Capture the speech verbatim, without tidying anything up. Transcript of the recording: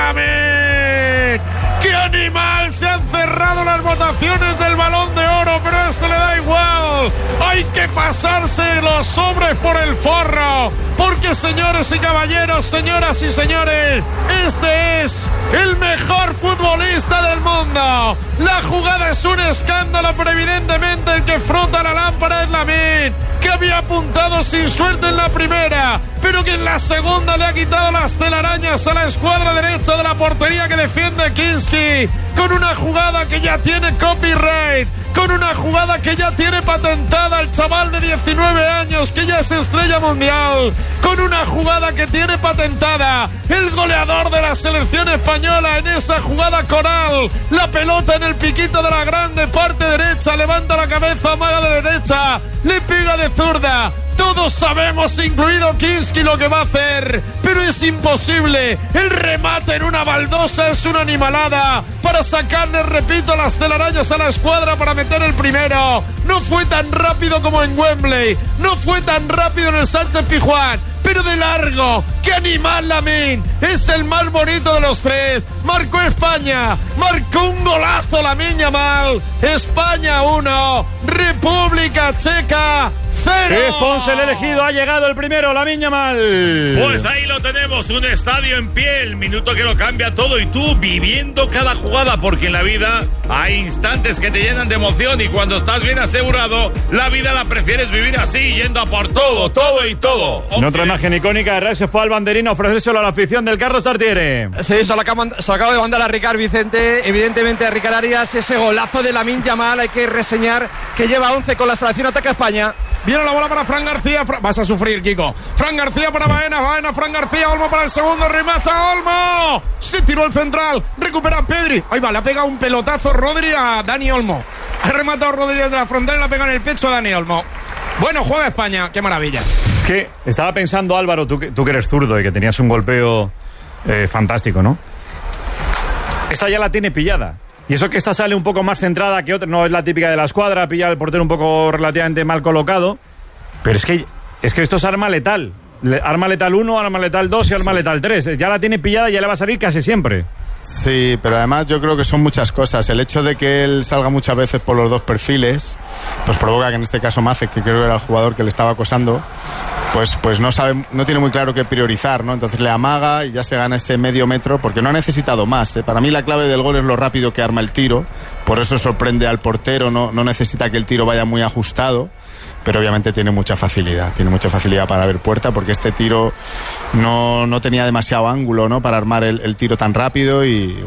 Lamine. ¡Qué animal! Se han cerrado las votaciones del Balón de Oro, pero a esto le da igual. Hay que pasarse los sobres por el forro, porque señores y caballeros, señoras y señores, este es el mejor futbolista del mundo. La jugada es un escándalo, pero evidentemente el que frota la lámpara es Lamine, que había apuntado sin suerte en la primera, pero que en la segunda le ha quitado las telarañas a la escuadra derecha de la portería que defiende Kinski, con una jugada que ya tiene copyright, con una jugada que ya tiene patentada el chaval de diecinueve años, que ya es estrella mundial, con una jugada que tiene patentada el goleador de la selección española en esa jugada coral. La pelota en el piquito de la grande parte derecha, levanta la cabeza, amaga de derecha, le pega de zurda. Todos sabemos, incluido Kinski, lo que va a hacer, pero es imposible. El remate en una baldosa es una animalada para sacarle, repito, las telarañas a la escuadra para meter el primero. No fue tan rápido como en Wembley, no fue tan rápido en el Sánchez Pizjuán, pero de largo. ¡Qué animal Lamine! Es el más bonito de los tres. Marcó España, marcó un golazo Lamine Yamal. España uno, República Checa cero. Es Ponce el elegido, ha llegado el primero, Lamine Yamal. Pues ahí lo tenemos, un estadio en pie, el minuto que lo cambia todo, y tú viviendo cada jugada, porque en la vida hay instantes que te llenan de emoción, y cuando estás bien asegurado, la vida la prefieres vivir así, yendo a por todo, todo y todo. En otra imagen icónica, Herrera se fue al banderín a ofrecérselo a la afición del Carlos Tartiere. Sí, se lo acaba, se lo acaba de mandar a Ricard Vicente. Evidentemente a Ricard Arias, ese golazo de Lamine Yamal, hay que reseñar que lleva once con la selección, ataca España. Viene la bola para Fran García. Fra... Vas a sufrir, Kiko. Fran García para Baena. Baena, Fran García. Olmo para el segundo. Remata Olmo. Se tiró el central. Recupera Pedri. Ahí va, le ha pegado un pelotazo Rodri a Dani Olmo. Ha rematado Rodri desde la frontera y le ha pegado en el pecho a Dani Olmo. Bueno, juega España. Qué maravilla. Es que estaba pensando, Álvaro, tú que, tú que eres zurdo y que tenías un golpeo eh, fantástico, ¿no? Esta ya la tiene pillada. Y eso que esta sale un poco más centrada que otra, no es la típica de la escuadra, pilla al portero un poco relativamente mal colocado, pero es que, es que esto es arma letal. Arma letal uno, arma letal dos y arma sí. letal tres. Ya la tiene pillada y ya le va a salir casi siempre. Sí, pero además yo creo que son muchas cosas. El hecho de que él salga muchas veces por los dos perfiles, pues provoca que en este caso Mace, que creo que era el jugador que le estaba acosando, pues, pues no sabe, no tiene muy claro qué priorizar, ¿no? Entonces le amaga y ya se gana ese medio metro, porque no ha necesitado más, ¿eh? Para mí la clave del gol es lo rápido que arma el tiro, por eso sorprende al portero, no, no necesita que el tiro vaya muy ajustado, pero obviamente tiene mucha facilidad, tiene mucha facilidad para ver puerta, porque este tiro no, no tenía demasiado ángulo, ¿no? Para armar el, el tiro tan rápido y